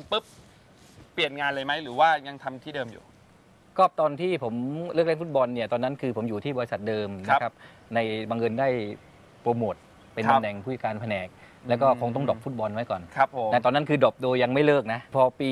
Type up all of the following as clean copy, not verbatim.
ปุ๊บเปลี่ยนงานเลยไหมหรือว่ายังทำที่เดิมอยู่ก็ตอนที่ผมเลิกเล่นฟุตบอลเนี่ยตอนนั้นคือผมอยู่ที่บริษัทเดิมนะครับในบังเอิญได้โปรโมทเป็นตำแหน่งผู้จัดการแผนกแล้วก็คงต้องดรอปฟุตบอลไว้ก่อนครับผมแต่ตอนนั้นคือดรอปโดยยังไม่เลิกนะพอปี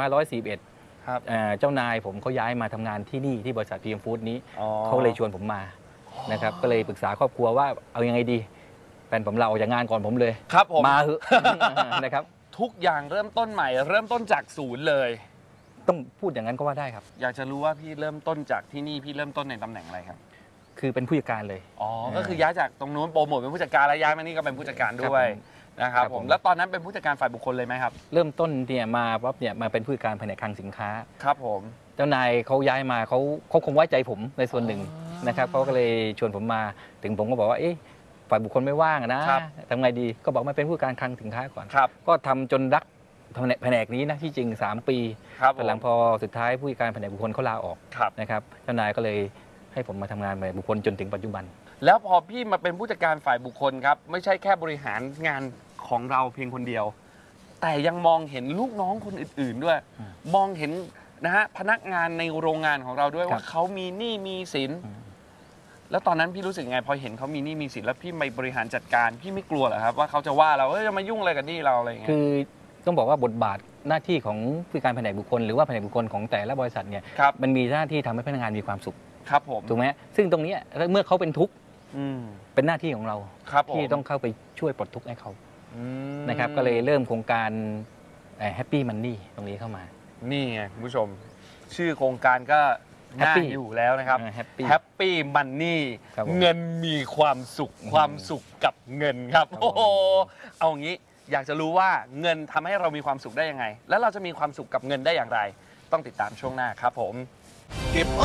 2541 ครับเจ้านายผมเขาย้ายมาทำงานที่นี่ที่บริษัทพีเอ็มฟู้ดนี้เขาเลยชวนผมมานะครับก็เลยปรึกษาครอบครัวว่าเอายังไงดีแฟนผมลาออกจากงานก่อนผมเลยครับผมมาเหอะนะครับทุกอย่างเริ่มต้นใหม่เริ่มต้นจากศูนย์เลยต้องพูดอย่างนั้นก็ว่าได้ครับอยากจะรู้ว่าพี่เริ่มต้นจากที่นี่พี่เริ่มต้นในตำแหน่งอะไรครับคือเป็นผู้จัดการเลยอ๋อก็คือย้ายจากตรงนู้นโปรโมทเป็นผู้จัดการแล้วย้ายมานี่ก็เป็นผู้จัดการด้วยนะครับผมแล้วตอนนั้นเป็นผู้จัดการฝ่ายบุคคลเลยไหมครับเริ่มต้นเนี่ยมาปั๊บเนี่ยมาเป็นผู้จัดการแผนกคลังสินค้าครับผมเจ้านายเขาย้ายมาเขาคงไว้ใจผมในส่วนหนึ่งนะครับเขาก็เลยชวนผมมาถึงผมก็บอกว่าฝ่ายบุคคลไม่ว่างนะทำไงดีก็บอกมาเป็นผู้จัดการคลังสินค้าก่อนก็ทำจนรักแผนกนี้นะที่จริง3 ปีแต่หลังพอสุดท้ายผู้จัดการแผนกบุคคลเขาลาออกนะครับเจ้านายก็เลยให้ผมมาทำงานแผนกบุคคลจนถึงปัจจุบันแล้วพอพี่มาเป็นผู้จัดการฝ่ายบุคคลครับไม่ใช่แค่บริหารงานของเราเพียงคนเดียวแต่ยังมองเห็นลูกน้องคนอื่นๆด้วยมองเห็นนะฮะพนักงานในโรงงานของเราด้วยว่าเขามีหนี้มีสินแล้วตอนนั้นพี่รู้สึกไงพอเห็นเขามีหนี้มีสินแล้วพี่ไปบริหารจัดการพี่ไม่กลัวเหรอครับว่าเขาจะว่าเราจะมายุ่งอะไรกับหนี้เราอะไรอย่างเงี้ยคือต้องบอกว่าบทบาทหน้าที่ของผู้จัดการแผนกบุคคลหรือว่าแผนกบุคคลของแต่ละบริษัทเนี่ยมันมีหน้าที่ทำให้พนักงานมีความสุขครับผมถูกไหมซึ่งตรงนี้เมื่อเขาเป็นทุกข์เป็นหน้าที่ของเราที่ต้องเข้าไปช่วยปลดทุกข์ให้เขานะครับก็เลยเริ่มโครงการแฮปปี้มันนี่ตรงนี้เข้ามานี่ไงคุณผู้ชมชื่อโครงการก็น่าอยู่แล้วนะครับแฮปปี้มันนี่เงินมีความสุขความสุขกับเงินครับโอ้โหเอางี้อยากจะรู้ว่าเงินทำให้เรามีความสุขได้ยังไงแล้วเราจะมีความสุขกับเงินได้อย่างไรต้องติดตามช่วงหน้าครับผม